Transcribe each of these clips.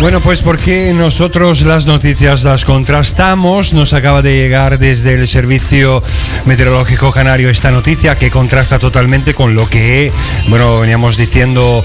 Bueno, pues porque nosotros las noticias las contrastamos. Nos acaba de llegar desde el Servicio Meteorológico Canario esta noticia que contrasta totalmente con lo que, bueno, veníamos diciendo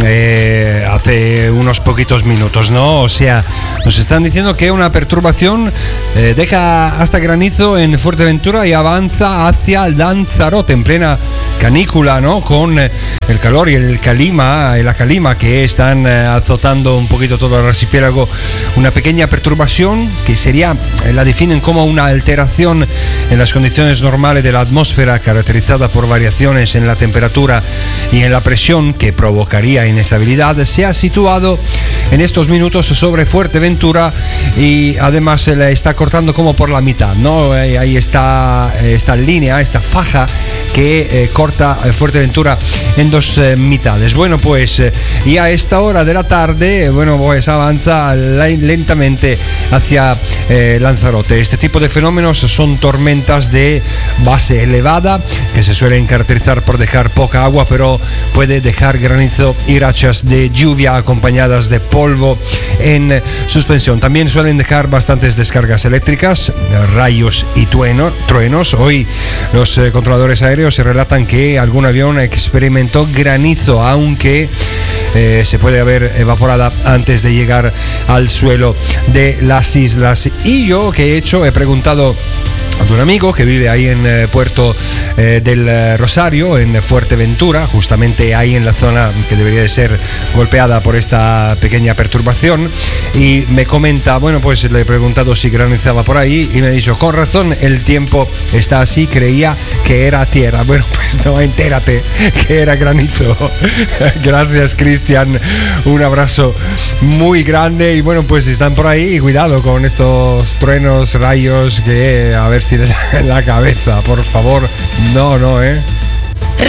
hace unos poquitos minutos, ¿no? O sea, nos están diciendo que una perturbación deja hasta granizo en Fuerteventura y avanza hacia Lanzarote en plena canícula, ¿no? Con el calor y la calima que están azotando un poquito todo el archipiélago. Una pequeña perturbación que la definen como una alteración en las condiciones normales de la atmósfera, caracterizada por variaciones en la temperatura y en la presión que provocaría inestabilidad. Se ha situado en estos minutos sobre Fuerteventura y además se le está cortando como por la mitad, ¿no? Ahí está esta línea, esta faja que corta Fuerteventura en dos mitades. Bueno, pues y a esta hora de la tarde, bueno, pues avanza lentamente hacia Lanzarote. Este tipo de fenómenos son tormentas de base elevada que se suelen caracterizar por dejar poca agua, pero puede dejar granizo y rachas de lluvia acompañadas de polvo en suspensión. También suelen dejar bastantes descargas eléctricas, rayos y truenos. Hoy los controladores aéreos se relatan que algún avión experimentó granizo, aunque se puede haber evaporada antes de llegar al suelo de las islas. Y yo, ¿qué he hecho? He preguntado a un amigo que vive ahí en Puerto del Rosario, en Fuerteventura, justamente ahí en la zona que debería de ser golpeada por esta pequeña perturbación, y me comenta, bueno, pues le he preguntado si granizaba por ahí y me ha dicho, con razón, el tiempo está así, creía que era tierra. Bueno, pues no, entérate que era granizo. Gracias, Cristian, un abrazo muy grande. Y bueno, pues están por ahí, cuidado con estos truenos, rayos, que a ver si le da en la cabeza, por favor, no,